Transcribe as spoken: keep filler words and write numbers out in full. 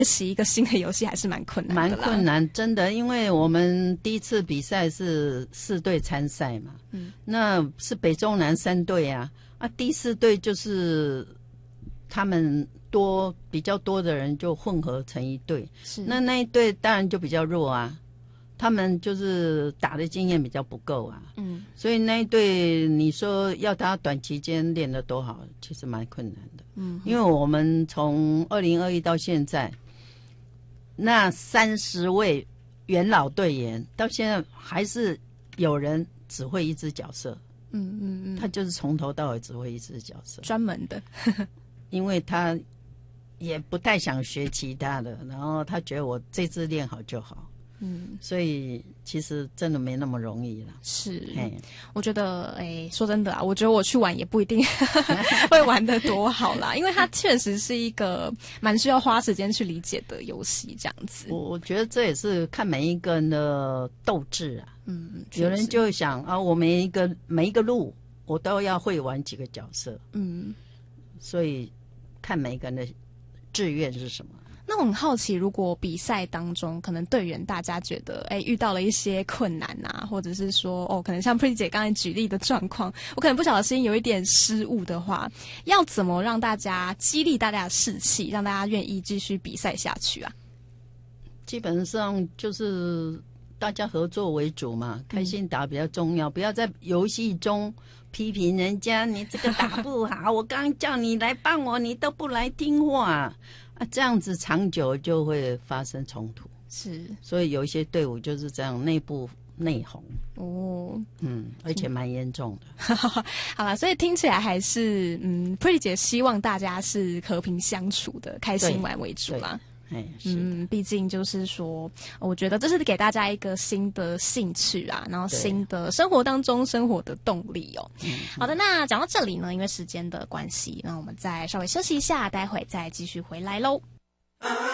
习一个新的游戏还是蛮困难的啦， 蛮困难，真的，因为我们第一次比赛是四队参赛嘛，嗯，那是北中南三队啊，啊，第四队就是他们多比较多的人就混合成一队，是，那那一队当然就比较弱啊，他们就是打的经验比较不够啊，嗯，所以那一队你说要他短期间练得多好，其实蛮困难的，嗯，因为我们从二零二一到现在。那三十位元老队员到现在还是有人只会一支角色，嗯嗯嗯，他就是从头到尾只会一支角色， 专门的， 因为他也不太想学其他的，然后他觉得我这支练好就好，嗯，所以其实真的没那么容易了。 是，我觉得，哎，说真的啊，我觉得我去玩也不一定会玩得多好啦，因为它确实是一个蛮需要花时间去理解的游戏，这样子。 我我觉得这也是看每一个人的斗志啊。嗯，有人就会想啊，我每一个每一个路我都要会玩几个角色。嗯，所以看每一个人的志愿是什么。 那我很好奇，如果比赛当中可能队员大家觉得哎遇到了一些困难啊，或者是说哦可能像 Pretty 姐刚才举例的状况，我可能不小心有一点失误的话，要怎么让大家激励大家的士气，让大家愿意继续比赛下去啊？ 基本上就是大家合作为主嘛，开心打比较重要，不要在游戏中批评人家你这个打不好，我刚刚叫你来帮我，你都不来听话。啊，这样子长久就会发生冲突，是，所以有一些队伍就是这样内部内讧哦，嗯，而且蛮严重的。 好了，所以听起来还是嗯 ，Pretty 姐希望大家是和平相处的，开心玩为主啦。嗯，毕竟就是说，我觉得这是给大家一个新的兴趣啊，然后新的生活当中生活的动力哦。嗯、好的，那讲到这里呢，因为时间的关系，那我们再稍微休息一下，待会再继续回来喽。